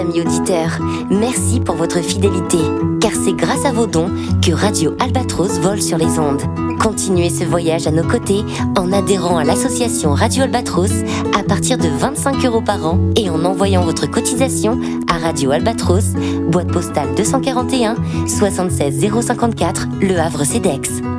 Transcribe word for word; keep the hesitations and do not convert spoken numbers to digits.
Amis auditeurs, merci pour votre fidélité, car c'est grâce à vos dons que Radio Albatros vole sur les ondes. Continuez ce voyage à nos côtés en adhérant à l'association Radio Albatros à partir de vingt-cinq euros par an et en envoyant votre cotisation à Radio Albatros, boîte postale deux cent quarante et un, soixante-seize zéro cinquante-quatre, Le Havre-Cedex.